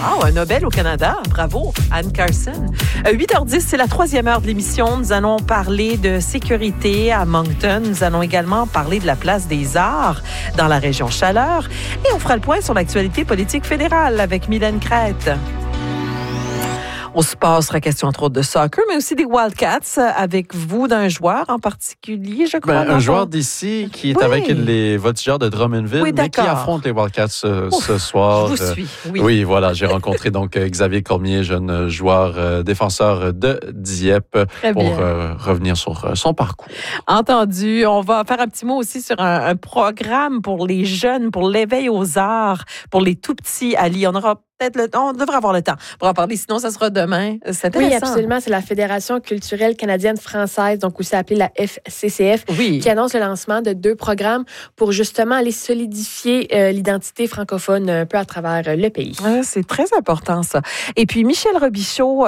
Wow, un Nobel au Canada. Bravo, Anne Carson. 8h10, c'est la 3e heure de l'émission. Nous allons parler de sécurité à Moncton. Nous allons également parler de la place des arts dans la région Chaleur. Et on fera le point sur l'actualité politique fédérale avec Mylène Crête. Au sport sera question entre autres de soccer, mais aussi des Wildcats avec vous d'un joueur en particulier, je crois. Un joueur d'ici qui est avec les voltigeurs de Drummondville, mais qui affronte les Wildcats ce soir. Je vous suis, oui. Oui, voilà, j'ai rencontré donc Xavier Cormier, jeune joueur défenseur de Dieppe, pour revenir sur son parcours. Entendu. On va faire un petit mot aussi sur un programme pour les jeunes, pour l'éveil aux arts, pour les tout-petits à Lille. On devrait avoir le temps pour en parler, sinon ça sera demain. C'est intéressant. Oui, absolument. C'est la Fédération culturelle canadienne-française, donc aussi appelée la FCCF, qui annonce le lancement de 2 programmes pour justement aller solidifier l'identité francophone un peu à travers le pays. C'est très important, ça. Et puis, Michel Robichaud,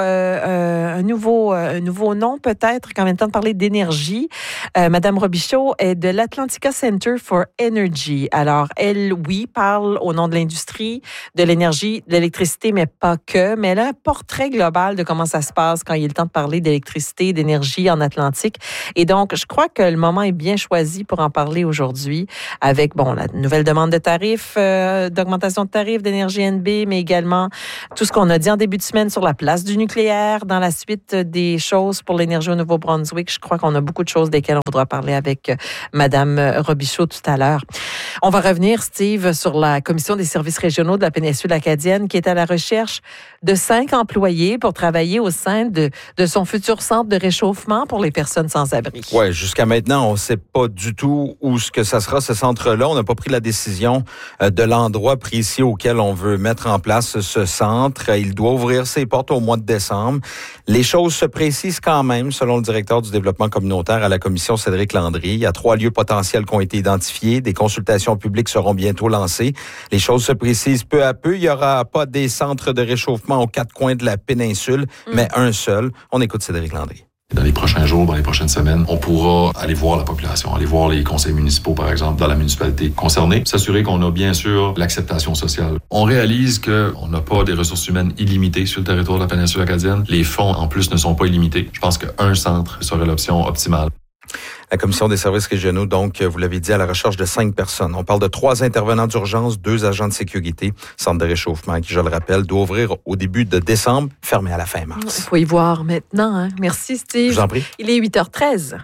un nouveau nom peut-être, quand même temps de parler d'énergie. Madame Robichaud est de l'Atlantica Center for Energy. Alors, elle, parle au nom de l'industrie, de l'énergie, de l'électricité, mais pas que. Mais elle a un portrait global de comment ça se passe quand il est le temps de parler d'électricité, d'énergie en Atlantique. Et donc, je crois que le moment est bien choisi pour en parler aujourd'hui avec, la nouvelle demande de tarifs, d'augmentation de tarifs d'énergie NB, mais également tout ce qu'on a dit en début de semaine sur la place du nucléaire dans la suite des choses pour l'énergie au Nouveau-Brunswick. Je crois qu'on a beaucoup de choses desquelles on voudra parler avec Madame Robichaud tout à l'heure. On va revenir, Steve, sur la Commission des services régionaux de la péninsule acadienne qui est à la recherche de 5 employés pour travailler au sein de son futur centre de réchauffement pour les personnes sans abri. Oui, jusqu'à maintenant, on ne sait pas du tout où ce que ça sera, ce centre-là. On n'a pas pris la décision de l'endroit précis auquel on veut mettre en place ce centre. Il doit ouvrir ses portes au mois de décembre. Les choses se précisent quand même, selon le directeur du développement communautaire à la Commission, Cédric Landry. Il y a 3 lieux potentiels qui ont été identifiés. Des consultations publiques seront bientôt lancées. Les choses se précisent peu à peu. Il y aura pas des centres de réchauffement aux 4 coins de la péninsule, mais un seul. On écoute Cédric Landry. Dans les prochains jours, dans les prochaines semaines, on pourra aller voir la population, aller voir les conseils municipaux, par exemple, dans la municipalité concernée, s'assurer qu'on a bien sûr l'acceptation sociale. On réalise qu'on n'a pas des ressources humaines illimitées sur le territoire de la péninsule acadienne. Les fonds, en plus, ne sont pas illimités. Je pense qu'un centre serait l'option optimale. La Commission des services régionaux, donc, vous l'avez dit, à la recherche de 5 personnes. On parle de 3 intervenants d'urgence, 2 agents de sécurité, centre de réchauffement qui, je le rappelle, doit ouvrir au début de décembre, fermé à la fin mars. Il faut y voir maintenant. Hein? Merci, Steve. Je vous en prie. Il est 8h13.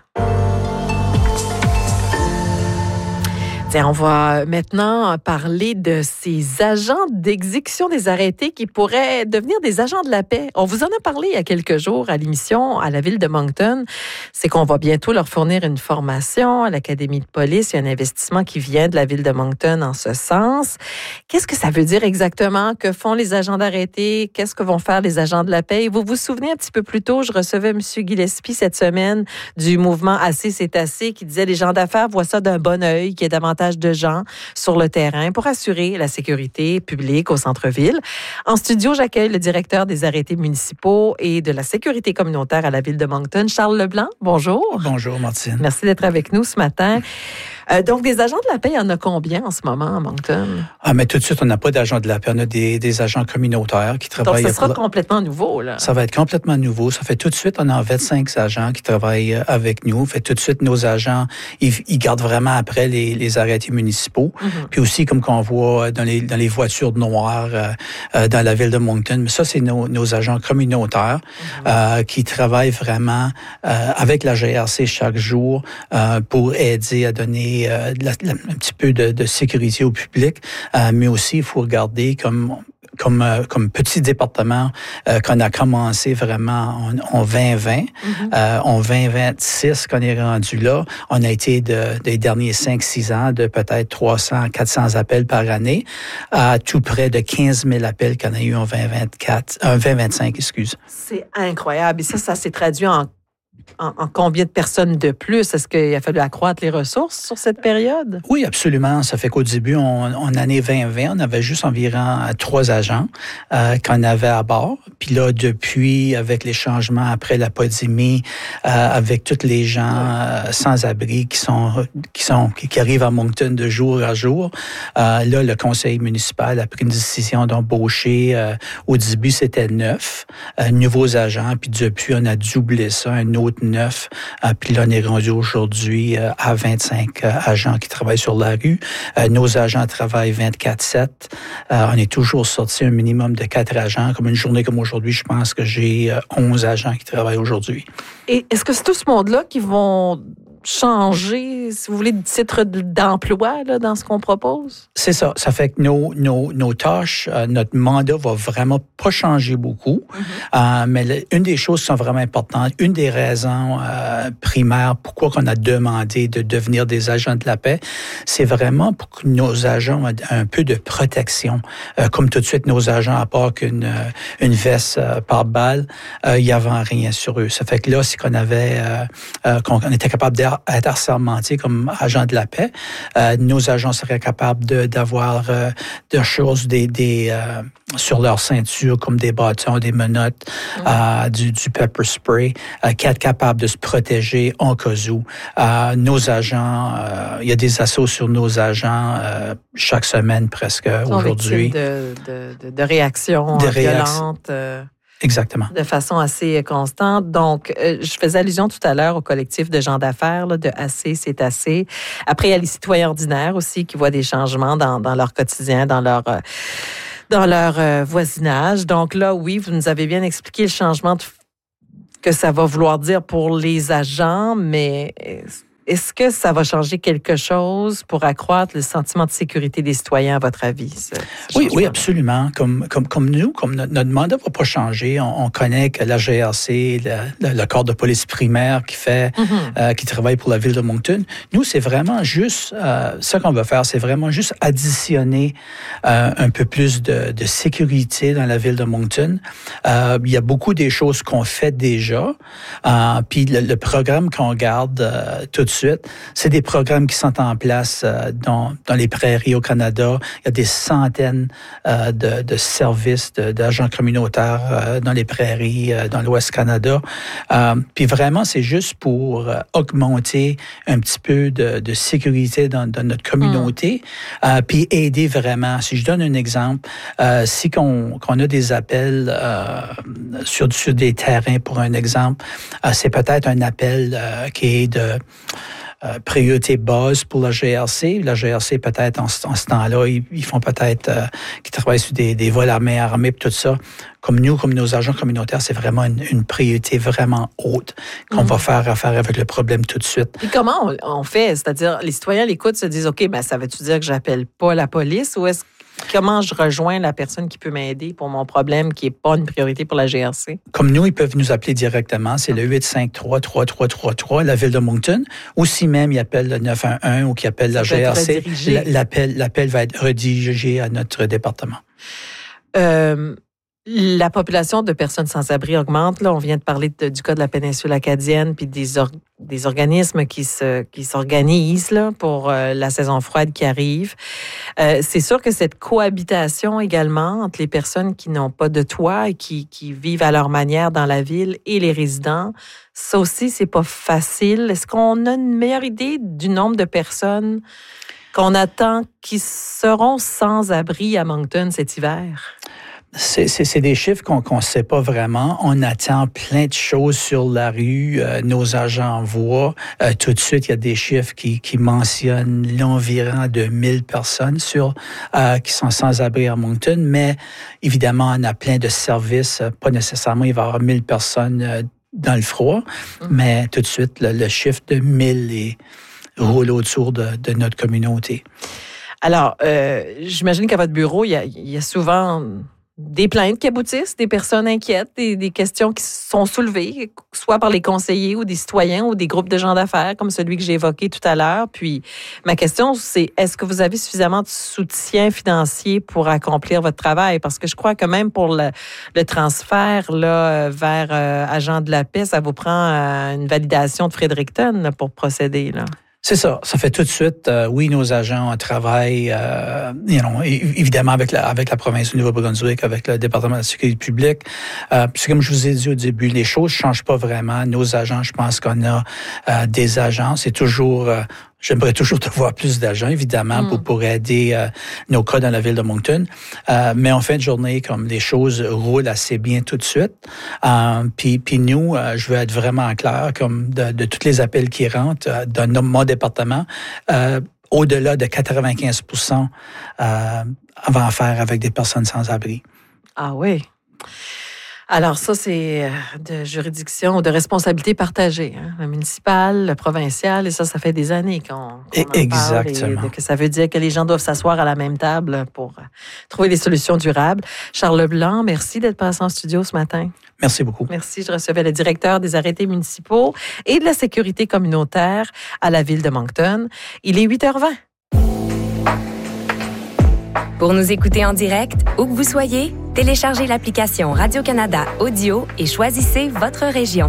On va maintenant parler de ces agents d'exécution des arrêtés qui pourraient devenir des agents de la paix. On vous en a parlé il y a quelques jours à l'émission à la ville de Moncton. C'est qu'on va bientôt leur fournir une formation à l'Académie de police. Il y a un investissement qui vient de la ville de Moncton en ce sens. Qu'est-ce que ça veut dire exactement? Que font les agents d'arrêté? Qu'est-ce que vont faire les agents de la paix? Et vous vous souvenez un petit peu plus tôt, je recevais M. Gillespie cette semaine du mouvement Assez, c'est assez qui disait les gens d'affaires voient ça d'un bon œil, qui est davantage de gens sur le terrain pour assurer la sécurité publique au centre-ville. En studio, j'accueille le directeur des arrêtés municipaux et de la sécurité communautaire à la ville de Moncton, Charles Leblanc. Bonjour. Bonjour, Martine. Merci d'être avec nous ce matin. Donc, des agents de la paix, il y en a combien en ce moment à Moncton? Mais tout de suite, on n'a pas d'agents de la paix. On a des agents communautaires qui travaillent. Donc, ça sera complètement nouveau, là. Ça va être complètement nouveau. Ça fait tout de suite, on a 25 agents qui travaillent avec nous. Fait tout de suite, nos agents, ils gardent vraiment après les arrêtés municipaux. Mm-hmm. Puis aussi, comme qu'on voit dans les voitures noires dans la ville de Moncton. Mais ça, c'est nos agents communautaires qui travaillent vraiment avec la GRC chaque jour pour aider à donner un petit peu de sécurité au public, mais aussi il faut regarder comme petit département qu'on a commencé vraiment en 2020. En 2026, qu'on est rendu là, on a été des derniers 5-6 ans de peut-être 300-400 appels par année à tout près de 15 000 appels qu'on a eu en 2025, excuse. C'est incroyable. Et ça s'est traduit en en combien de personnes de plus? Est-ce qu'il a fallu accroître les ressources sur cette période? Oui, absolument. Ça fait qu'au début, en année 2020, on avait juste environ 3 agents qu'on avait à bord. Puis là, depuis, avec les changements après la pandémie, avec tous les gens sans-abri qui arrivent à Moncton de jour à jour, là, le conseil municipal a pris une décision d'embaucher. Au début, c'était 9 nouveaux agents. Puis depuis, on a doublé ça, un autre 9. Puis là, on est rendu aujourd'hui à 25 agents qui travaillent sur la rue. Nos agents travaillent 24/7. On est toujours sorti un minimum de 4 agents. Comme une journée comme aujourd'hui, je pense que j'ai 11 agents qui travaillent aujourd'hui. Et est-ce que c'est tout ce monde-là qui vont changer, si vous voulez, de titre d'emploi là, dans ce qu'on propose? C'est ça. Ça fait que nos tâches, notre mandat va vraiment pas changer beaucoup. Mais une des choses qui sont vraiment importantes, une des raisons primaires pourquoi on a demandé de devenir des agents de la paix, c'est vraiment pour que nos agents aient un peu de protection. Comme tout de suite, nos agents, à part qu'une veste par balle, il n'y avait rien sur eux. Ça fait que là, c'est qu'on avait, qu'on était capable d'être assermentés comme agents de la paix. Nos agents seraient capables d'avoir des choses sur leur ceinture, comme des bâtons, des menottes, du pepper spray, qui être capables de se protéger en cas où. Nos agents, il y a des assauts sur nos agents chaque semaine presque aujourd'hui. De réactions violentes. Exactement. De façon assez constante. Donc, je faisais allusion tout à l'heure au collectif de gens d'affaires, là, de Assez, c'est assez. Après, il y a les citoyens ordinaires aussi qui voient des changements dans leur quotidien, dans leur voisinage. Donc là, oui, vous nous avez bien expliqué le changement que ça va vouloir dire pour les agents, mais est-ce que ça va changer quelque chose pour accroître le sentiment de sécurité des citoyens, à votre avis? Oui, absolument. Comme nous, comme notre mandat ne va pas changer, on connaît que la GRC, le corps de police primaire qui travaille pour la ville de Moncton, nous, c'est vraiment juste, ce qu'on va faire, c'est vraiment juste additionner un peu plus de sécurité dans la ville de Moncton. Il y a beaucoup des choses qu'on fait déjà, puis le programme qu'on garde tout de suite, c'est des programmes qui sont en place dans les prairies au Canada. Il y a des centaines de services d'agents communautaires dans les prairies, dans l'Ouest Canada. Puis vraiment, c'est juste pour augmenter un petit peu de sécurité dans notre communauté, puis aider vraiment. Si je donne un exemple, si qu'on a des appels sur des terrains, pour un exemple, c'est peut-être un appel qui est de priorité base pour la GRC. La GRC, peut-être, en ce temps-là, ils font peut-être, qui travaillent sur des vols à main armée et tout ça. Comme nos agents communautaires, c'est vraiment une priorité vraiment haute qu'on va faire affaire avec le problème tout de suite. Et comment on fait? C'est-à-dire, les citoyens l'écoutent, se disent, OK, ça veut-tu dire que j'appelle pas la police ou comment je rejoins la personne qui peut m'aider pour mon problème qui n'est pas une priorité pour la GRC? Comme nous, ils peuvent nous appeler directement. C'est le 853-3333, la ville de Moncton. Ou si même ils appellent le 911 ou qu'ils appellent la GRC, l'appel va être redirigé à notre département. La population de personnes sans-abri augmente. Là, on vient de parler du cas de la péninsule acadienne puis des organismes qui s'organisent là, pour la saison froide qui arrive. C'est sûr que cette cohabitation également entre les personnes qui n'ont pas de toit et qui vivent à leur manière dans la ville et les résidents, ça aussi, c'est pas facile. Est-ce qu'on a une meilleure idée du nombre de personnes qu'on attend qui seront sans abri à Moncton cet hiver? C'est des chiffres qu'on ne sait pas vraiment. On attend plein de choses sur la rue. Nos agents voient. Tout de suite, il y a des chiffres qui mentionnent l'environ de 1000 personnes qui sont sans abri à Moncton. Mais évidemment, on a plein de services. Pas nécessairement, il va y avoir 1000 personnes dans le froid. Mais tout de suite, le chiffre de 1000 roule autour de notre communauté. Alors, j'imagine qu'à votre bureau, il y a souvent des plaintes qui aboutissent, des personnes inquiètes, des questions qui sont soulevées, soit par les conseillers ou des citoyens ou des groupes de gens d'affaires comme celui que j'ai évoqué tout à l'heure. Puis ma question, c'est est-ce que vous avez suffisamment de soutien financier pour accomplir votre travail? Parce que je crois que même pour le transfert là, vers agent de la paix, ça vous prend une validation de Fredericton là, pour procéder, là. C'est ça. Ça fait tout de suite, oui, nos agents travaillent, évidemment avec la province du Nouveau-Brunswick, avec le département de la sécurité publique. Puis comme je vous ai dit au début, les choses changent pas vraiment. Nos agents, je pense qu'on a des agents. C'est toujours... J'aimerais toujours te voir plus d'agents, évidemment, pour aider nos cas dans la ville de Moncton. Mais en fin de journée, comme les choses roulent assez bien tout de suite, puis nous, je veux être vraiment clair, comme de tous les appels qui rentrent dans mon département, au-delà de 95% va en faire avec des personnes sans abri. Ah oui. Alors ça, c'est de juridiction ou de responsabilité partagée, hein? Le municipal, le provincial, et ça fait des années qu'on en Exactement. parle. Et que ça veut dire que les gens doivent s'asseoir à la même table pour trouver des solutions durables. Charles Leblanc, merci d'être passé en studio ce matin. Merci beaucoup. Merci. Je recevais le directeur des arrêtés municipaux et de la sécurité communautaire à la ville de Moncton. Il est 8h20. Pour nous écouter en direct, où que vous soyez, téléchargez l'application Radio-Canada Audio et choisissez votre région.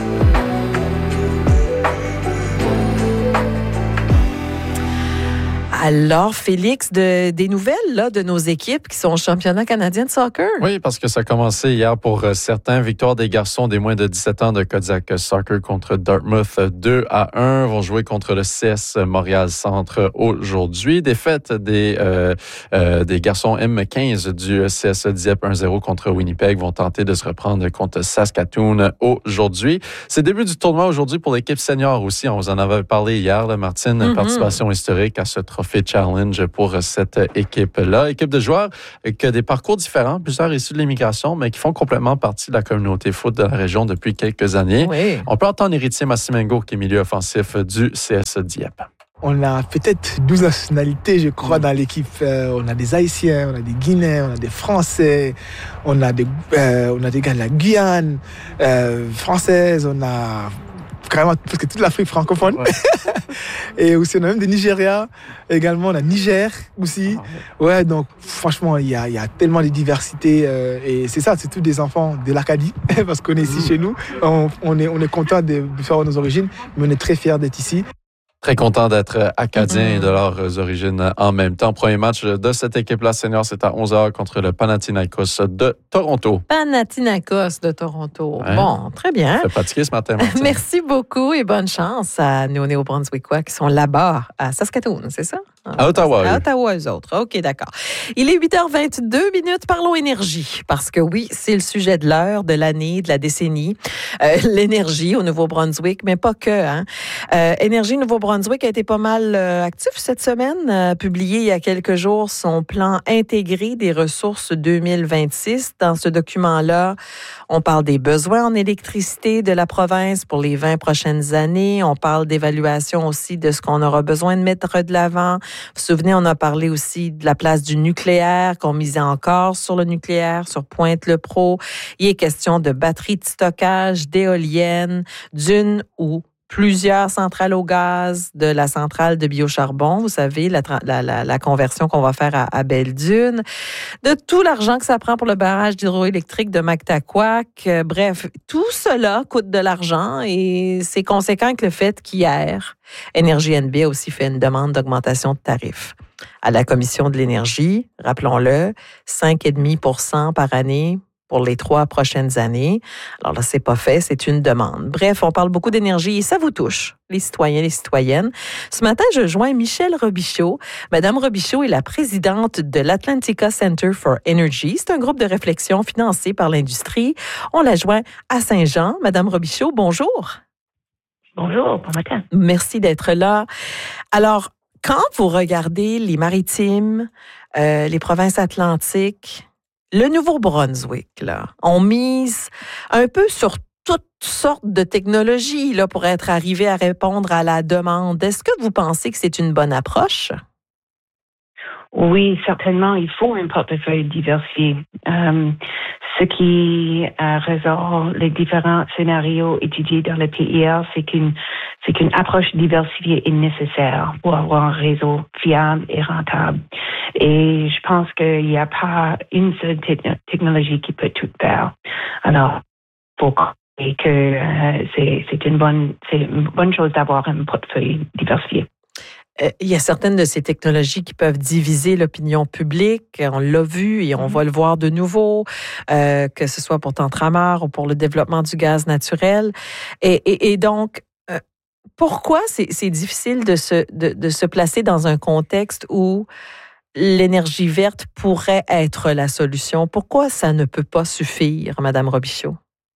Alors, Félix, des nouvelles là, de nos équipes qui sont au championnat canadien de soccer? Oui, parce que ça a commencé hier pour certains. Victoire des garçons des moins de 17 ans de Kodiak Soccer contre Dartmouth 2-1. Vont jouer contre le CS Montréal Centre aujourd'hui. Défaite des garçons M15 du CS Dieppe 1-0 contre Winnipeg. Vont tenter de se reprendre contre Saskatoon aujourd'hui. C'est le début du tournoi aujourd'hui pour l'équipe senior aussi. On vous en avait parlé hier, là, Martine. Participation historique à ce trophée challenge pour cette équipe-là. Équipe de joueurs qui a des parcours différents, plusieurs issus de l'immigration, mais qui font complètement partie de la communauté foot de la région depuis quelques années. Oui. On peut entendre Héritier Massimengo, qui est milieu offensif du CS Dieppe. On a peut-être 12 nationalités, je crois, dans l'équipe. On a des Haïtiens, on a des Guinéens, on a des Français, on a des gars de la Guyane française, on a carrément presque toute l'Afrique francophone. Ouais. Et aussi, on a même des Nigérias également, on a Niger aussi. Ouais, donc franchement, il y a tellement de diversité. Et c'est ça, c'est tous des enfants de l'Acadie, parce qu'on est ici chez nous. On est content de faire nos origines, mais on est très fiers d'être ici. Très content d'être acadiens et de leurs origines en même temps. Premier match de cette équipe-là senior, c'est à 11h contre le Panathinaikos de Toronto. Panathinaikos de Toronto. Ouais. Bon, très bien. Je vais pratiquer ce matin, Martin. Merci beaucoup et bonne chance à nos Néo-Brunswickois qui sont là-bas à Saskatoon, c'est ça? À Ottawa. À Ottawa, eux autres. OK, d'accord. Il est 8h22 minutes. Parlons énergie. Parce que oui, c'est le sujet de l'heure, de l'année, de la décennie. L'énergie au Nouveau-Brunswick, mais pas que. Hein. Énergie Nouveau-Brunswick a été pas mal actif cette semaine. Publié il y a quelques jours son plan intégré des ressources 2026. Dans ce document-là, on parle des besoins en électricité de la province pour les 20 prochaines années. On parle d'évaluation aussi de ce qu'on aura besoin de mettre de l'avant. Vous vous souvenez, on a parlé aussi de la place du nucléaire, qu'on misait encore sur le nucléaire, sur Pointe-le-Pro. Il est question de batteries de stockage, d'éoliennes, d'une ou plusieurs centrales au gaz, de la centrale de biocharbon, vous savez, la conversion qu'on va faire à Belle-Dune, de tout l'argent que ça prend pour le barrage d'hydroélectrique de Mactaquac. Bref, tout cela coûte de l'argent et c'est conséquent avec le fait qu'hier, Énergie NB a aussi fait une demande d'augmentation de tarifs. À la Commission de l'énergie, rappelons-le, 5,5% par année pour les 3 prochaines années. Alors là, c'est pas fait, c'est une demande. Bref, on parle beaucoup d'énergie et ça vous touche, les citoyens, les citoyennes. Ce matin, je joins Michèle Robichaud. Madame Robichaud est la présidente de l'Atlantica Center for Energy. C'est un groupe de réflexion financé par l'industrie. On la joint à Saint-Jean. Madame Robichaud, bonjour. Bonjour, bon matin. Merci d'être là. Alors, quand vous regardez les maritimes, les provinces atlantiques, le Nouveau-Brunswick, là, on mise un peu sur toutes sortes de technologies là, pour être arrivé à répondre à la demande. Est-ce que vous pensez que c'est une bonne approche? Oui, certainement, il faut un portefeuille diversifié. Ce qui ressort les différents scénarios étudiés dans le PIL, c'est qu'une approche diversifiée est nécessaire pour avoir un réseau fiable et rentable. Et je pense qu'il n'y a pas une seule technologie qui peut tout faire. Alors, faut et que c'est une bonne chose d'avoir un portefeuille diversifié. Il y a certaines de ces technologies qui peuvent diviser l'opinion publique. On l'a vu et on va le voir de nouveau, que ce soit pour Tantramar ou pour le développement du gaz naturel. Et donc, pourquoi c'est difficile de se placer dans un contexte où l'énergie verte pourrait être la solution? Pourquoi ça ne peut pas suffire, Madame Robichaud?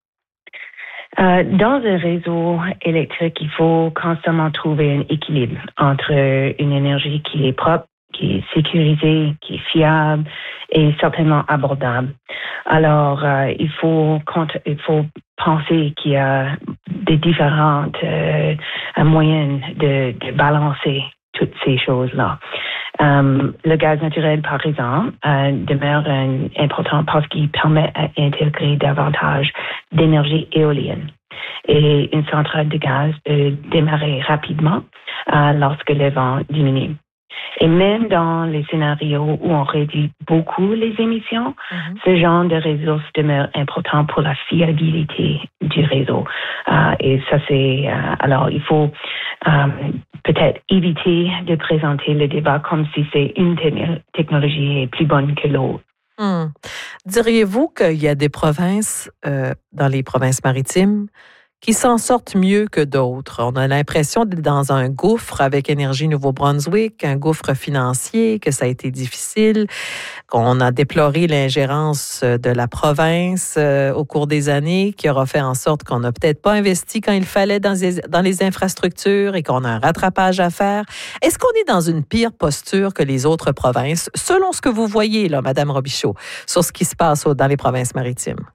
Dans un réseau électrique, il faut constamment trouver un équilibre entre une énergie qui est propre, qui est sécurisée, qui est fiable et certainement abordable. Alors, il faut penser qu'il y a des différentes moyens de balancer toutes ces choses-là. Le gaz naturel, par exemple, demeure important parce qu'il permet d'intégrer davantage d'énergie éolienne. Et une centrale de gaz peut démarrer rapidement lorsque le vent diminue. Et même dans les scénarios où on réduit beaucoup les émissions, ce genre de ressources demeure important pour la fiabilité du réseau. Et ça, alors, il faut peut-être éviter de présenter le débat comme si c'est une technologie est plus bonne que l'autre. Diriez-vous qu'il y a des provinces, dans les provinces maritimes, qui s'en sortent mieux que d'autres? On a l'impression d'être dans un gouffre avec Énergie Nouveau-Brunswick, un gouffre financier, que ça a été difficile, qu'on a déploré l'ingérence de la province au cours des années, qui aura fait en sorte qu'on n'a peut-être pas investi quand il fallait dans les infrastructures et qu'on a un rattrapage à faire. Est-ce qu'on est dans une pire posture que les autres provinces, selon ce que vous voyez, là, Madame Robichaud, sur ce qui se passe dans les provinces maritimes?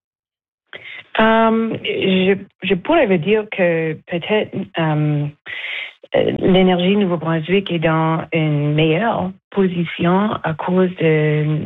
Je pourrais vous dire que peut-être l'Énergie Nouveau-Brunswick est dans une meilleure position à cause de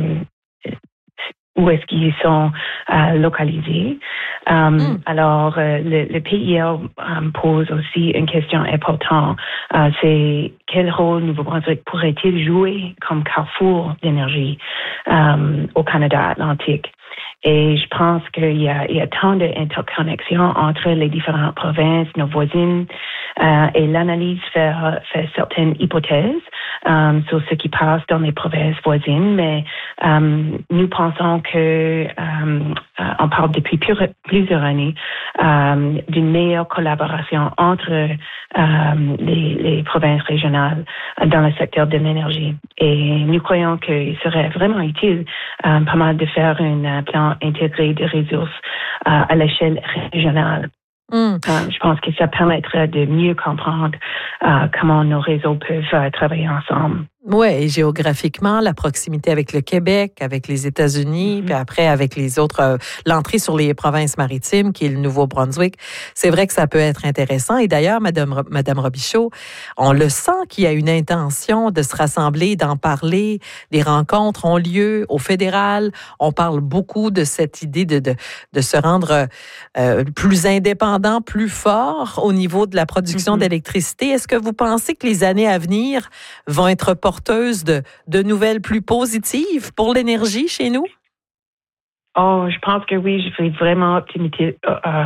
où est-ce qu'ils sont localisés. Alors, le PIL pose aussi une question importante. C'est quel rôle Nouveau-Brunswick pourrait-il jouer comme carrefour d'énergie au Canada Atlantique? Et je pense qu'il y a tant d'interconnexions entre les différentes provinces, nos voisines, et l'analyse fait certaines hypothèses sur ce qui passe dans les provinces voisines, mais nous pensons que on parle depuis plusieurs années d'une meilleure collaboration entre les provinces régionales dans le secteur de l'énergie. Et nous croyons qu'il serait vraiment utile pas mal de faire un plan intégré de ressources à l'échelle régionale. Je pense que ça permettrait de mieux comprendre comment nos réseaux peuvent travailler ensemble. Oui, et géographiquement, la proximité avec le Québec, avec les États-Unis, puis après avec les autres, l'entrée sur les provinces maritimes, qui est le Nouveau-Brunswick, c'est vrai que ça peut être intéressant. Et d'ailleurs, Madame Robichaud, on le sent qu'il y a une intention de se rassembler, d'en parler. Des rencontres ont lieu au fédéral. On parle beaucoup de cette idée de se rendre plus indépendant, plus fort au niveau de la production d'électricité. Est-ce que vous pensez que les années à venir vont être porteuses de nouvelles plus positives pour l'énergie chez nous? Oh, je pense que oui, je suis vraiment optimistique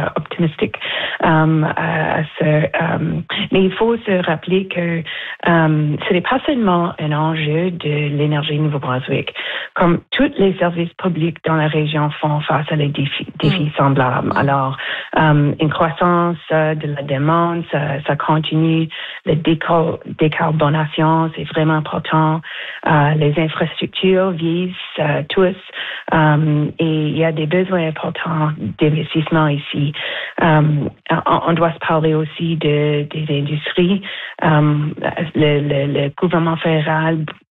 à mais il faut se rappeler que ce n'est pas seulement un enjeu de l'énergie Nouveau-Brunswick. Comme tous les services publics dans la région font face à des défis semblables. Alors, une croissance de la demande, ça continue. La décarbonation, c'est vraiment important. Les infrastructures vieillissent tous. Et il y a des besoins importants d'investissement ici. On doit se parler aussi des industries. Le gouvernement fédéral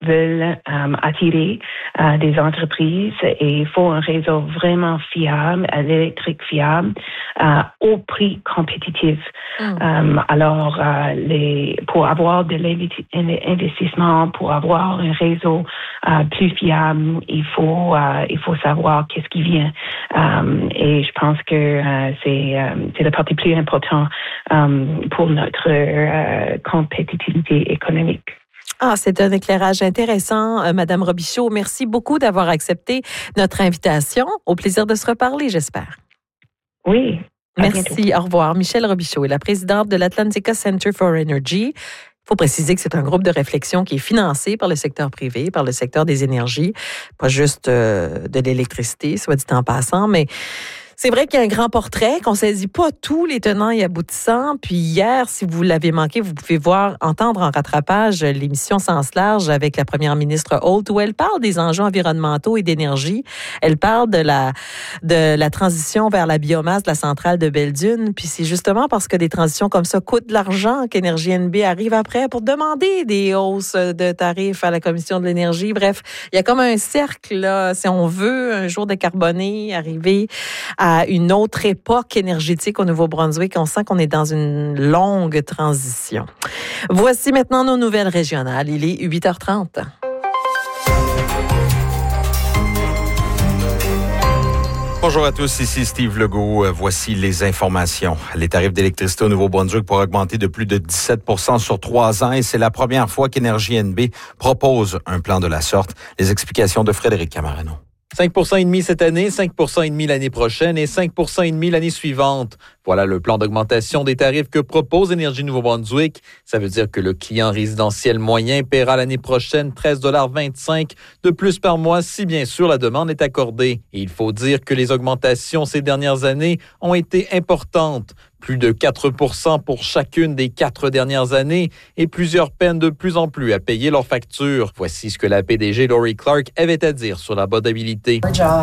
veulent attirer des entreprises et il faut un réseau vraiment fiable, électrique fiable, au prix compétitif. Alors, pour avoir de l'investissement, pour avoir un réseau plus fiable, il faut savoir qu'est-ce qui vient. Et je pense que c'est la partie plus importante pour notre compétitivité économique. C'est un éclairage intéressant, Madame Robichaud. Merci beaucoup d'avoir accepté notre invitation. Au plaisir de se reparler, j'espère. Oui. Merci. Au revoir. Michèle Robichaud est la présidente de l'Atlantica Center for Energy. Il faut préciser que c'est un groupe de réflexion qui est financé par le secteur privé, par le secteur des énergies, pas juste de l'électricité, soit dit en passant, mais c'est vrai qu'il y a un grand portrait, qu'on ne saisit pas tous les tenants et aboutissants. Puis hier, si vous l'avez manqué, vous pouvez entendre en rattrapage l'émission Sens large avec la première ministre Holt, où elle parle des enjeux environnementaux et d'énergie. Elle parle de la transition vers la biomasse de la centrale de Belledune. Puis c'est justement parce que des transitions comme ça coûtent de l'argent qu'Énergie NB arrive après pour demander des hausses de tarifs à la Commission de l'énergie. Bref, il y a comme un cercle, là, si on veut, un jour décarboné, arriver à une autre époque énergétique au Nouveau-Brunswick. On sent qu'on est dans une longue transition. Voici maintenant nos nouvelles régionales. Il est 8h30. Bonjour à tous, ici Steve Legault. Voici les informations. Les tarifs d'électricité au Nouveau-Brunswick pourraient augmenter de plus de 17 % sur 3 ans et c'est la première fois qu'Énergie NB propose un plan de la sorte. Les explications de Frédéric Camarano. 5,5% cette année, 5,5% l'année prochaine et 5,5% l'année suivante. Voilà le plan d'augmentation des tarifs que propose Énergie Nouveau-Brunswick. Ça veut dire que le client résidentiel moyen paiera l'année prochaine 13,25 $ de plus par mois si bien sûr la demande est accordée. Et il faut dire que les augmentations ces dernières années ont été importantes. Plus de 4% pour chacune des 4 dernières années et plusieurs peinent de plus en plus à payer leurs factures. Voici ce que la PDG Laurie Clark avait à dire sur l'abordabilité.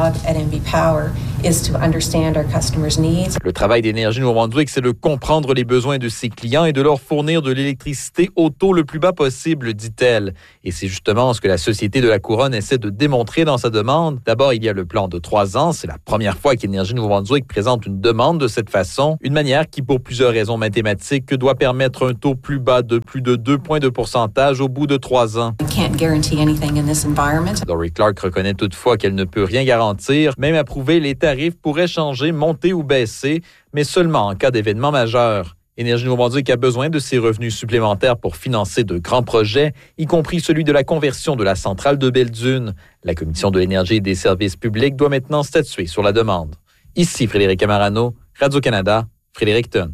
Le travail d'Énergie Nouveau-Brunswick, c'est de comprendre les besoins de ses clients et de leur fournir de l'électricité au taux le plus bas possible, dit-elle. Et c'est justement ce que la Société de la Couronne essaie de démontrer dans sa demande. D'abord, il y a le plan de 3 ans. C'est la première fois qu'Énergie Nouveau-Brunswick présente une demande de cette façon. Une manière qui, pour plusieurs raisons mathématiques, doit permettre un taux plus bas de plus de 2 points de pourcentage au bout de 3 ans. Laurie Clark reconnaît toutefois qu'elle ne peut rien garantir. Même approuver, les tarifs pourraient changer, monter ou baisser, mais seulement en cas d'événement majeur. Énergie Nouveau-Brunswick a besoin de ces revenus supplémentaires pour financer de grands projets, y compris celui de la conversion de la centrale de Belledune. La Commission de l'énergie et des services publics doit maintenant statuer sur la demande. Ici Frédéric Camarano, Radio-Canada, Fredericton.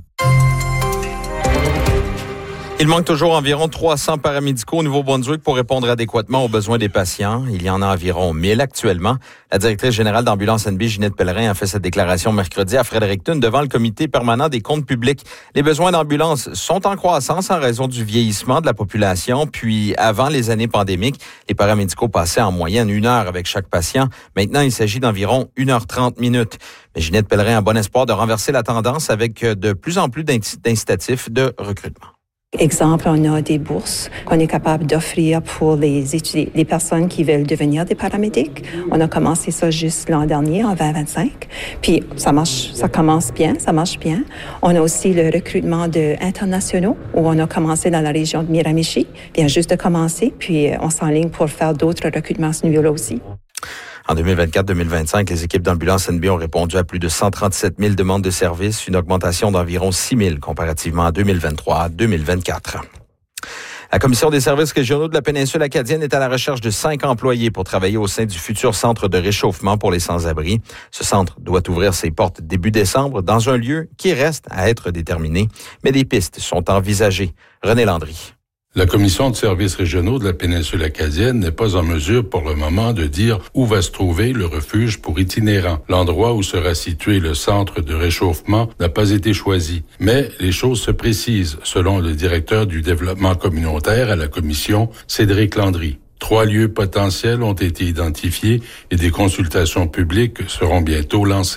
Il manque toujours environ 300 paramédicaux au Nouveau-Brunswick pour répondre adéquatement aux besoins des patients. Il y en a environ 1000 actuellement. La directrice générale d'Ambulance NB, Ginette Pellerin, a fait cette déclaration mercredi à Fredericton devant le comité permanent des comptes publics. Les besoins d'ambulance sont en croissance en raison du vieillissement de la population. Puis, avant les années pandémiques, les paramédicaux passaient en moyenne 1 heure avec chaque patient. Maintenant, il s'agit d'environ 1h30 minutes. Mais Ginette Pellerin a bon espoir de renverser la tendance avec de plus en plus d'incitatifs de recrutement. Exemple, on a des bourses qu'on est capable d'offrir pour les personnes qui veulent devenir des paramédics. On a commencé ça juste l'an dernier, en 2025. Puis ça marche bien. On a aussi le recrutement internationaux, où on a commencé dans la région de Miramichi. Bien juste de commencer, puis on s'enligne pour faire d'autres recrutements à ce niveau-là aussi. En 2024-2025, les équipes d'Ambulance NB ont répondu à plus de 137 000 demandes de services, une augmentation d'environ 6 000 comparativement à 2023-2024. La Commission des services régionaux de la péninsule acadienne est à la recherche de 5 employés pour travailler au sein du futur centre de réchauffement pour les sans-abri. Ce centre doit ouvrir ses portes début décembre dans un lieu qui reste à être déterminé, mais des pistes sont envisagées. René Landry. La Commission de services régionaux de la péninsule acadienne n'est pas en mesure pour le moment de dire où va se trouver le refuge pour itinérants. L'endroit où sera situé le centre de réchauffement n'a pas été choisi. Mais les choses se précisent, selon le directeur du développement communautaire à la Commission, Cédric Landry. 3 lieux potentiels ont été identifiés et des consultations publiques seront bientôt lancées.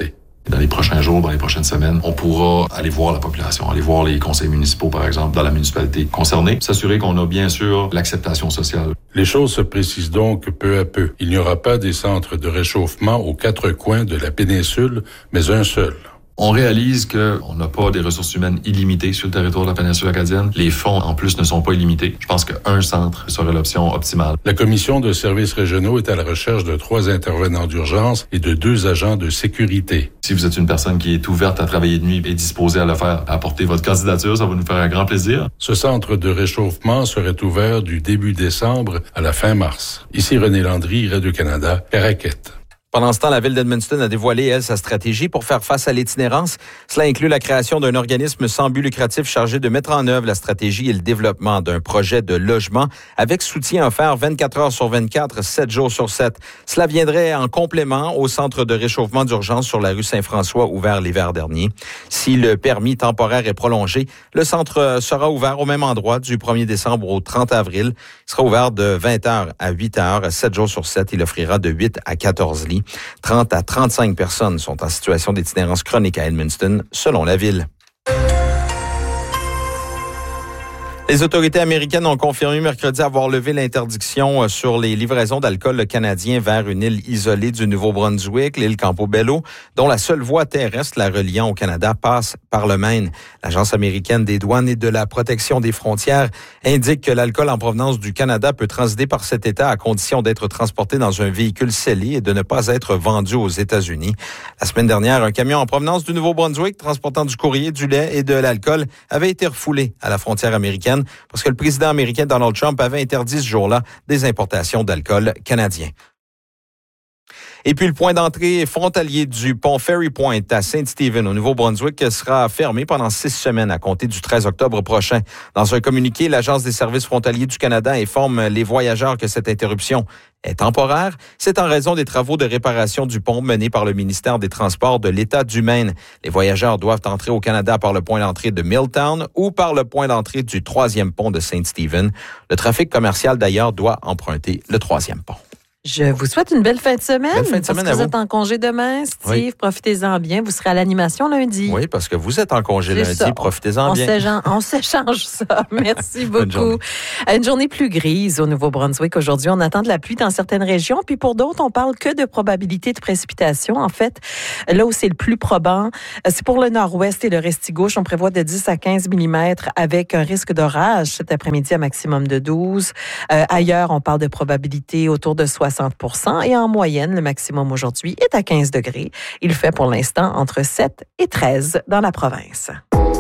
Dans les prochains jours, dans les prochaines semaines, on pourra aller voir la population, aller voir les conseils municipaux, par exemple, dans la municipalité concernée, s'assurer qu'on a bien sûr l'acceptation sociale. Les choses se précisent donc peu à peu. Il n'y aura pas des centres de réchauffement aux 4 coins de la péninsule, mais un seul. On réalise qu'on n'a pas des ressources humaines illimitées sur le territoire de la péninsule acadienne. Les fonds, en plus, ne sont pas illimités. Je pense qu'un centre serait l'option optimale. La Commission de services régionaux est à la recherche de 3 intervenants d'urgence et de 2 agents de sécurité. Si vous êtes une personne qui est ouverte à travailler de nuit et disposée à le faire, à apporter votre candidature, ça va nous faire un grand plaisir. Ce centre de réchauffement serait ouvert du début décembre à la fin mars. Ici René Landry, Radio-Canada, Caraquette. Pendant ce temps, la ville d'Edmundston a dévoilé, elle, sa stratégie pour faire face à l'itinérance. Cela inclut la création d'un organisme sans but lucratif chargé de mettre en œuvre la stratégie et le développement d'un projet de logement avec soutien offert 24 heures sur 24, 7 jours sur 7. Cela viendrait en complément au centre de réchauffement d'urgence sur la rue Saint-François, ouvert l'hiver dernier. Si le permis temporaire est prolongé, le centre sera ouvert au même endroit du 1er décembre au 30 avril. Il sera ouvert de 20 heures à 8 heures, 7 jours sur 7. Il offrira de 8 à 14 lits. 30 à 35 personnes sont en situation d'itinérance chronique à Edmundston, selon la ville. Les autorités américaines ont confirmé mercredi avoir levé l'interdiction sur les livraisons d'alcool canadien vers une île isolée du Nouveau-Brunswick, l'île Campobello, dont la seule voie terrestre la reliant au Canada passe par le Maine. L'Agence américaine des douanes et de la protection des frontières indique que l'alcool en provenance du Canada peut transiter par cet État à condition d'être transporté dans un véhicule scellé et de ne pas être vendu aux États-Unis. La semaine dernière, un camion en provenance du Nouveau-Brunswick transportant du courrier, du lait et de l'alcool avait été refoulé à la frontière américaine parce que le président américain Donald Trump avait interdit ce jour-là des importations d'alcool canadien. Et puis, le point d'entrée frontalier du pont Ferry Point à Saint-Stephen, au Nouveau-Brunswick, sera fermé pendant 6 semaines à compter du 13 octobre prochain. Dans un communiqué, l'Agence des services frontaliers du Canada informe les voyageurs que cette interruption est temporaire. C'est en raison des travaux de réparation du pont menés par le ministère des Transports de l'État du Maine. Les voyageurs doivent entrer au Canada par le point d'entrée de Milltown ou par le point d'entrée du 3e pont de Saint-Stephen. Le trafic commercial, d'ailleurs, doit emprunter le 3e pont. Je vous souhaite une belle fin de semaine. Belle fin de semaine parce que à vous vous. êtes en congé demain, Steve. Oui. Profitez-en bien. Vous serez à l'animation lundi. Oui, parce que vous êtes en congé C'est lundi. ça. Profitez-en bien. On s'échange ça. Merci Bonne journée. beaucoup. Une journée plus grise au Nouveau-Brunswick aujourd'hui. On attend de la pluie dans certaines régions. Puis pour d'autres, on parle que de probabilité de précipitation. En fait, là où c'est le plus probant, c'est pour le nord-ouest et le Restigouche. On prévoit de 10 à 15 mm avec un risque d'orage cet après-midi à maximum de 12. Ailleurs, on parle de probabilité autour de 60 %. Et en moyenne, le maximum aujourd'hui est à 15 degrés. Il fait pour l'instant entre 7 et 13 dans la province.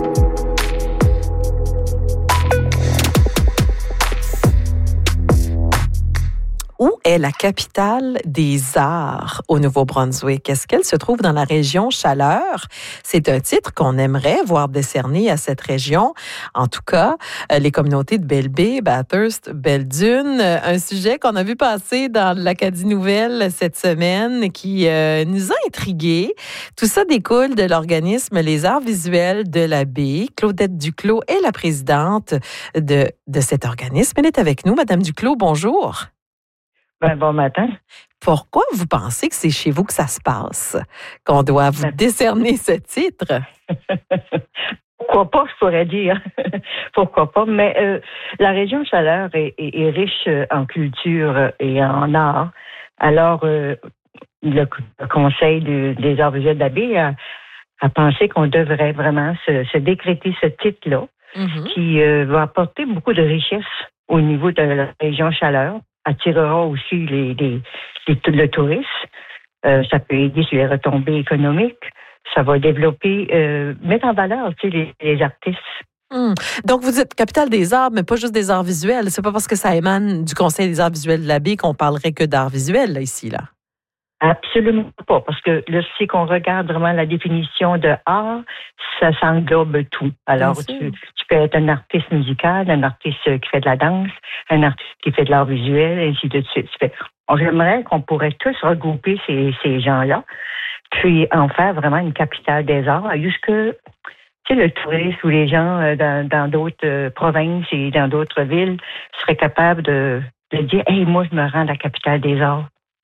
Où est la capitale des arts au Nouveau-Brunswick? Est-ce qu'elle se trouve dans la région Chaleur? C'est un titre qu'on aimerait voir décerné à cette région. En tout cas, les communautés de Belle Baie, Bathurst, Belle-Dune, un sujet qu'on a vu passer dans l'Acadie Nouvelle cette semaine qui nous a intrigués. Tout ça découle de l'organisme Les Arts visuels de la baie. Claudette Duclos est la présidente de cet organisme. Elle est avec nous. Madame Duclos, bonjour. Bon matin. Pourquoi vous pensez que c'est chez vous que ça se passe, qu'on doit vous décerner ce titre? Pourquoi pas, je pourrais dire. Pourquoi pas. Mais la région Chaleur est riche en culture et en art. Alors, le Conseil des arts visuels de la baie a pensé qu'on devrait vraiment se décréter ce titre-là, qui va apporter beaucoup de richesse au niveau de la région Chaleur. Attirera aussi le tourisme. Ça peut aider sur les retombées économiques. Ça va développer, mettre en valeur les artistes. Donc, vous êtes capitale des arts, mais pas juste des arts visuels. C'est pas parce que ça émane du Conseil des arts visuels de la baie qu'on parlerait que d'arts visuels, là, ici, là. Absolument pas, parce que là, si qu'on regarde vraiment la définition de art, ça s'englobe tout. Alors, tu peux être un artiste musical, un artiste qui fait de la danse, un artiste qui fait de l'art visuel, et ainsi de suite. J'aimerais qu'on pourrait tous regrouper ces gens-là, puis en faire vraiment une capitale des arts, jusque le touriste ou les gens dans d'autres provinces et dans d'autres villes seraient capables de dire « Hey, moi, je me rends à la capitale des arts ».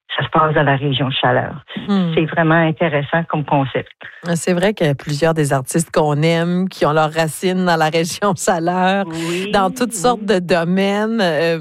ça se passe dans la région Chaleur. C'est vraiment intéressant comme concept. C'est vrai qu'il y a plusieurs des artistes qu'on aime qui ont leurs racines dans la région Chaleur, dans toutes sortes de domaines,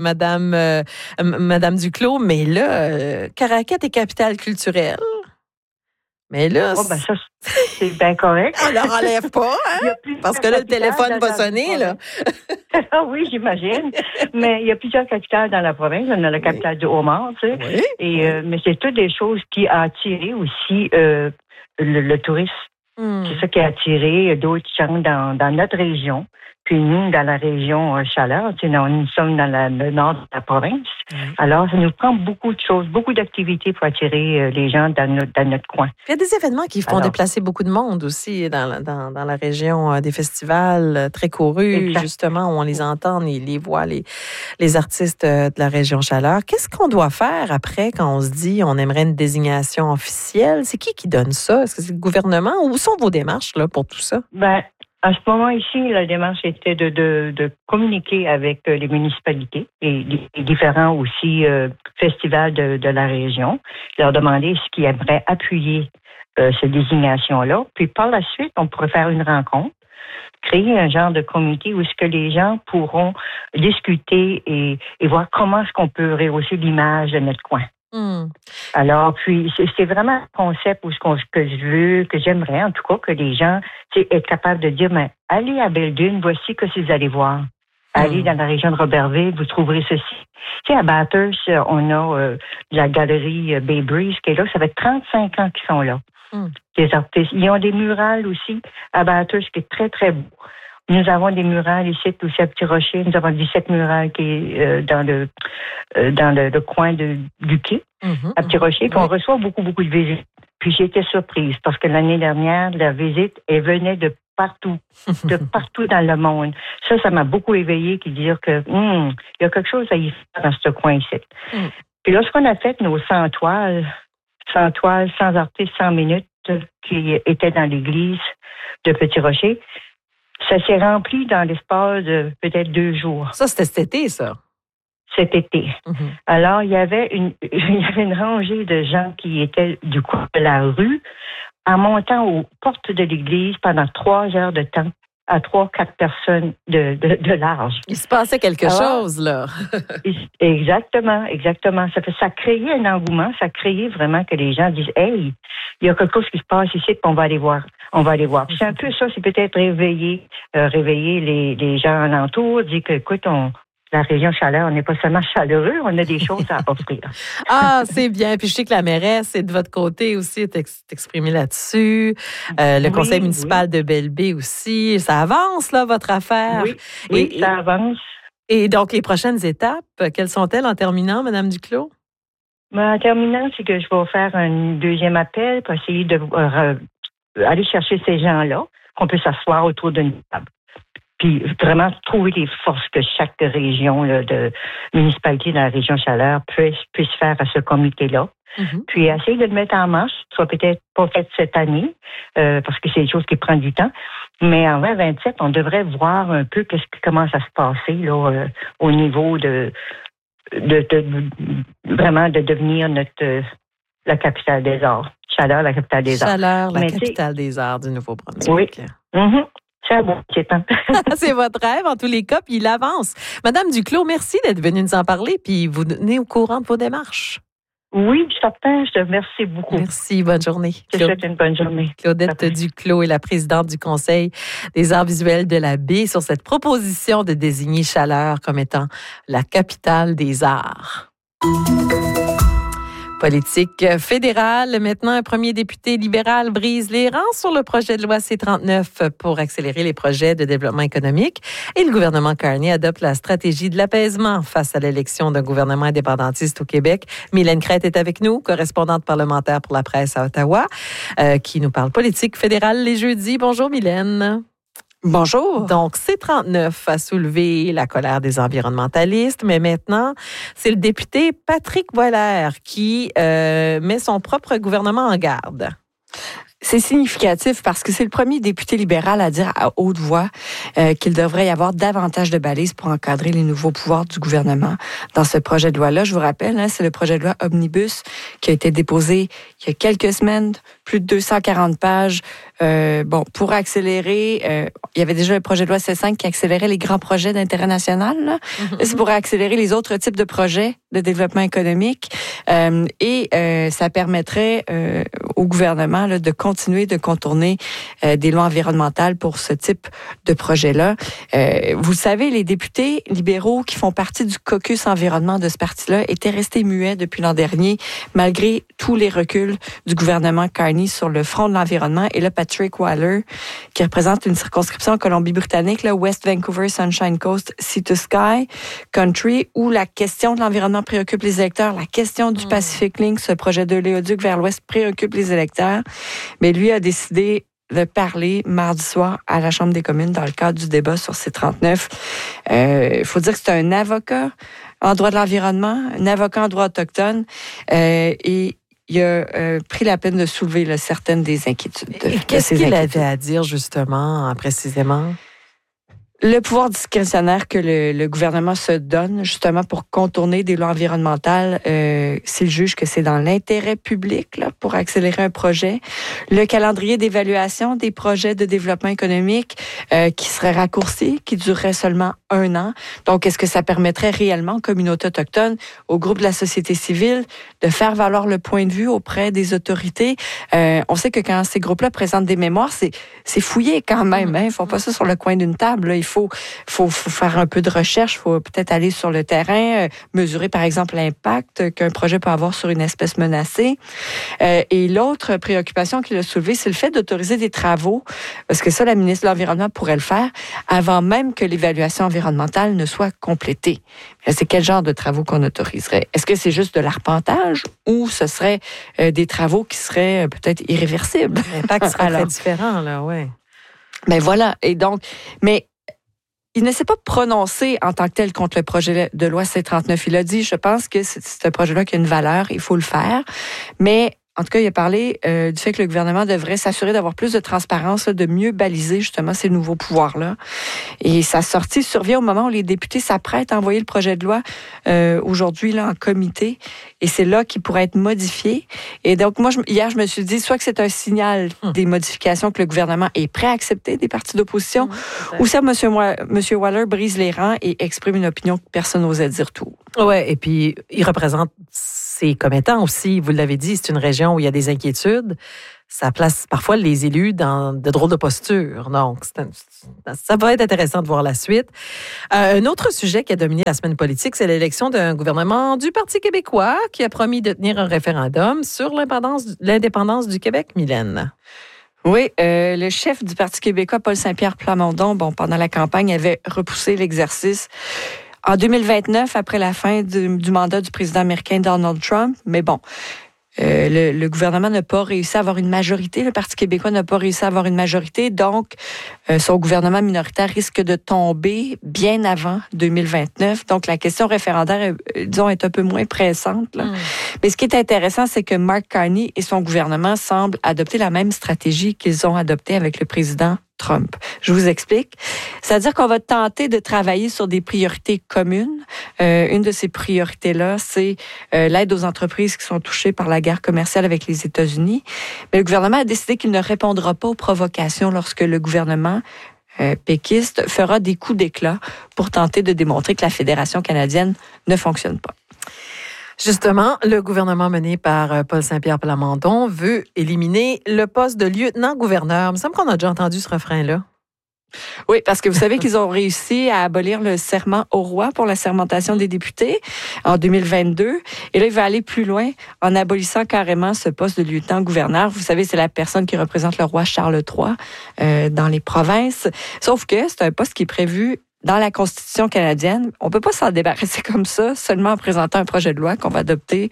Madame Duclos. Mais là, Caraquet est capitale culturelle. Mais là, ça, c'est bien correct. On ne leur enlève pas, hein? Parce que là, le téléphone va sonner, là. Ah oui, j'imagine. Mais il y a plusieurs capitales dans la province. On a la capitale du Haut-Mont, tu sais. Oui. Et, mais c'est toutes des choses qui ont attiré aussi le tourisme. C'est ça qui a attiré d'autres gens dans notre région. Puis nous, dans la région Chaleur, nous sommes dans le nord de la province. Alors, ça nous prend beaucoup de choses, beaucoup d'activités pour attirer les gens dans notre coin. Il y a des événements qui font déplacer beaucoup de monde aussi dans la région, des festivals très courus, justement, où on les entend, on les voit, les artistes de la région Chaleur. Qu'est-ce qu'on doit faire après quand on se dit on aimerait une désignation officielle? C'est qui donne ça? Est-ce que c'est le gouvernement? Où sont vos démarches là, pour tout ça? À ce moment ici, la démarche était de communiquer avec les municipalités et les différents aussi festivals de la région, leur demander ce qu'ils aimeraient appuyer cette désignation-là. Puis par la suite, on pourrait faire une rencontre, créer un genre de comité où est-ce que les gens pourront discuter et voir comment est-ce qu'on peut rehausser l'image de notre coin. Alors, puis, c'est vraiment un concept que je veux, que j'aimerais, en tout cas, que les gens être capables de dire, mais allez à Belle-Dune, voici ce que vous allez voir. Allez dans la région de Robertville, vous trouverez ceci. Tu sais, à Bathurst, on a la galerie Bay Breeze qui est là. Ça fait 35 ans qu'ils sont là. Des artistes. Ils ont des murales aussi à Bathurst qui est très, très beau. Nous avons des murales ici aussi à Petit Rocher. Nous avons 17 murales qui est dans le coin du quai à Petit Rocher. Puis on reçoit beaucoup, beaucoup de visites. Puis j'ai été surprise parce que l'année dernière, la visite, elle venait de partout dans le monde. Ça m'a beaucoup éveillé qui dire que il y a quelque chose à y faire dans ce coin-ci. Puis lorsqu'on a fait nos 100 toiles, 100 artistes, 100 minutes qui étaient dans l'église de Petit Rocher, ça s'est rempli dans l'espace de peut-être 2 jours. Ça, c'était cet été, ça? Cet été. Alors, il y avait une rangée de gens qui étaient du coin de la rue en montant aux portes de l'église pendant 3 heures de temps à 3-4 personnes de large. Il se passait quelque chose, là. Exactement. Ça créait un engouement, ça créait vraiment que les gens disent « Hey, il y a quelque chose qui se passe ici, puis on va aller voir. » Puis c'est un peu ça, c'est peut-être réveiller les gens alentours, dire que, écoute, la région Chaleur, on n'est pas seulement chaleureux, on a des choses à offrir. C'est bien. Puis je sais que la mairesse est de votre côté aussi, est exprimée là-dessus. Le conseil municipal de Belle-Baie aussi. Ça avance, là, votre affaire. Oui, ça avance. Et donc, les prochaines étapes, quelles sont-elles en terminant, Mme Duclos? En terminant, c'est que je vais faire un deuxième appel pour essayer de aller chercher ces gens-là, qu'on peut s'asseoir autour d'une table. Puis vraiment trouver les forces que chaque région de municipalité dans la région Chaleur puisse faire à ce comité-là. Puis essayer de le mettre en marche. Ce sera peut-être pas fait cette année, parce que c'est des choses qui prennent du temps. Mais en 2027, on devrait voir un peu qu'est-ce qui commence à se passer là, au niveau de vraiment de devenir la capitale des arts. Chaleur, la capitale des arts. Chaleur, la capitale des arts du Nouveau-Brunswick. Oui. C'est bon, c'est votre rêve, en tous les cas, puis il avance. Madame Duclos, merci d'être venue nous en parler, puis vous tenez au courant de vos démarches. Oui, certain, je te remercie beaucoup. Merci, bonne journée. Je te souhaite une bonne journée. Claudette Duclos est la présidente du Conseil des arts visuels de la Baie sur cette proposition de désigner Chaleur comme étant la capitale des arts. Politique fédérale. Maintenant, un premier député libéral brise les rangs sur le projet de loi C-39 pour accélérer les projets de développement économique. Et le gouvernement Carney adopte la stratégie de l'apaisement face à l'élection d'un gouvernement indépendantiste au Québec. Mylène Crête est avec nous, correspondante parlementaire pour la presse à Ottawa, qui nous parle politique fédérale les jeudis. Bonjour Mylène. Bonjour. Donc, C-39 a soulevé la colère des environnementalistes, mais maintenant, c'est le député Patrick Voller qui met son propre gouvernement en garde. C'est significatif parce que c'est le premier député libéral à dire à haute voix qu'il devrait y avoir davantage de balises pour encadrer les nouveaux pouvoirs du gouvernement dans ce projet de loi-là. Je vous rappelle, c'est le projet de loi Omnibus qui a été déposé il y a quelques semaines, plus de 240 pages. Pour accélérer, il y avait déjà le projet de loi C5 qui accélérait les grands projets d'intérêt national. Là. C'est pour accélérer les autres types de projets de développement économique ça permettrait au gouvernement là, de continuer de contourner des lois environnementales pour ce type de projet-là. Vous le savez, les députés libéraux qui font partie du caucus environnement de ce parti-là étaient restés muets depuis l'an dernier, malgré tous les reculs du gouvernement Carney sur le front de l'environnement. Et là, Patrick Waller, qui représente une circonscription en Colombie-Britannique, là, West Vancouver, Sunshine Coast, Sea to Sky Country, où la question de l'environnement préoccupe les électeurs, la question du Pacific Link, ce projet de l'éoduc vers l'ouest, préoccupe les électeurs. Mais lui a décidé de parler mardi soir à la Chambre des communes dans le cadre du débat sur C-39. Il faut dire que c'est un avocat en droit de l'environnement, un avocat en droit autochtone, et il a pris la peine de soulever là, certaines des inquiétudes. Qu'est-ce qu'il avait à dire, justement, précisément? Le pouvoir discrétionnaire que le gouvernement se donne, justement, pour contourner des lois environnementales, s'il juge que c'est dans l'intérêt public là, pour accélérer un projet. Le calendrier d'évaluation des projets de développement économique qui serait raccourci, qui durerait seulement 1 an. Donc, est-ce que ça permettrait réellement aux communautés autochtones, aux groupes de la société civile, de faire valoir le point de vue auprès des autorités? On sait que quand ces groupes-là présentent des mémoires, c'est fouillé quand même. Ils font pas ça sur le coin d'une table. Là. Il faut faire un peu de recherche, il faut peut-être aller sur le terrain, mesurer par exemple l'impact qu'un projet peut avoir sur une espèce menacée. Et l'autre préoccupation qu'il a soulevée, c'est le fait d'autoriser des travaux, parce que ça, la ministre de l'Environnement pourrait le faire avant même que l'évaluation environnementale ne soit complétée. C'est quel genre de travaux qu'on autoriserait? Est-ce que c'est juste de l'arpentage ou ce serait des travaux qui seraient peut-être irréversibles? L'impact serait très différent, là, oui. Ben voilà. Et donc, mais il ne s'est pas prononcé en tant que tel contre le projet de loi C-39. Il a dit, je pense que c'est un projet-là qui a une valeur, il faut le faire. Mais en tout cas, il a parlé du fait que le gouvernement devrait s'assurer d'avoir plus de transparence, là, de mieux baliser justement ces nouveaux pouvoirs-là. Et sa sortie survient au moment où les députés s'apprêtent à envoyer le projet de loi aujourd'hui là, en comité. Et c'est là qu'il pourrait être modifié. Et donc, moi, hier, je me suis dit, soit que c'est un signal des modifications que le gouvernement est prêt à accepter des partis d'opposition, ou ça, M. Waller brise les rangs et exprime une opinion que personne n'osait dire tout. Oui, et puis, il représente ses commettants aussi. Vous l'avez dit, c'est une région où il y a des inquiétudes. Ça place parfois les élus dans de drôles de postures. Donc, ça va être intéressant de voir la suite. Un autre sujet qui a dominé la semaine politique, c'est l'élection d'un gouvernement du Parti québécois qui a promis de tenir un référendum sur l'indépendance du Québec, Mylène. Oui, le chef du Parti québécois, Paul Saint-Pierre Plamondon, pendant la campagne, avait repoussé l'exercice en 2029, après la fin du mandat du président américain Donald Trump. Mais bon, le gouvernement n'a pas réussi à avoir une majorité. Le Parti québécois n'a pas réussi à avoir une majorité. Donc, son gouvernement minoritaire risque de tomber bien avant 2029. Donc, la question référendaire, disons, est un peu moins pressante. Là. Mais ce qui est intéressant, c'est que Mark Carney et son gouvernement semblent adopter la même stratégie qu'ils ont adoptée avec le président Trump. Je vous explique. C'est-à-dire qu'on va tenter de travailler sur des priorités communes. Une de ces priorités-là, c'est l'aide aux entreprises qui sont touchées par la guerre commerciale avec les États-Unis. Mais le gouvernement a décidé qu'il ne répondra pas aux provocations lorsque le gouvernement péquiste fera des coups d'éclat pour tenter de démontrer que la Fédération canadienne ne fonctionne pas. Justement, le gouvernement mené par Paul Saint-Pierre Plamondon veut éliminer le poste de lieutenant-gouverneur. Il me semble qu'on a déjà entendu ce refrain-là. Oui, parce que vous savez qu'ils ont réussi à abolir le serment au roi pour la sermentation des députés en 2022. Et là, il va aller plus loin en abolissant carrément ce poste de lieutenant-gouverneur. Vous savez, c'est la personne qui représente le roi Charles III dans les provinces. Sauf que c'est un poste qui est prévu dans la Constitution canadienne. On peut pas s'en débarrasser comme ça, seulement en présentant un projet de loi qu'on va adopter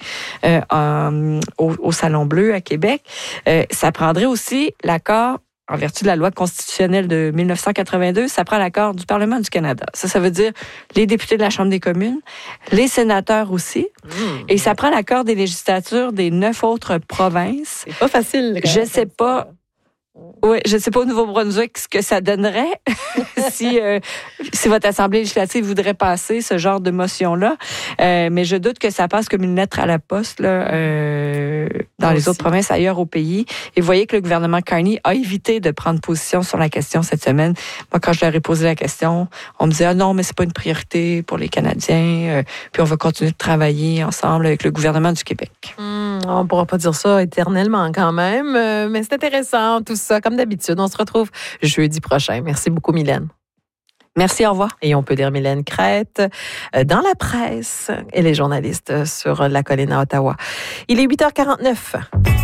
au Salon Bleu à Québec. Ça prendrait aussi l'accord, en vertu de la loi constitutionnelle de 1982, ça prend l'accord du Parlement du Canada. Ça veut dire les députés de la Chambre des communes, les sénateurs aussi, et ça prend l'accord des législatures des 9 autres provinces. C'est pas facile. Je sais pas Oui, je ne sais pas au Nouveau-Brunswick ce que ça donnerait si votre Assemblée législative voudrait passer ce genre de motion-là. Mais je doute que ça passe comme une lettre à la poste là, dans les autres provinces ailleurs au pays. Et vous voyez que le gouvernement Carney a évité de prendre position sur la question cette semaine. Moi, quand je leur ai posé la question, on me disait « Ah non, mais c'est pas une priorité pour les Canadiens. Puis on va continuer de travailler ensemble avec le gouvernement du Québec. » On ne pourra pas dire ça éternellement quand même, mais c'est intéressant tout ça. Comme d'habitude, on se retrouve jeudi prochain. Merci beaucoup, Mylène. Merci, au revoir. Et on peut lire Mylène Crête dans la presse et les journalistes sur la colline à Ottawa. Il est 8h49.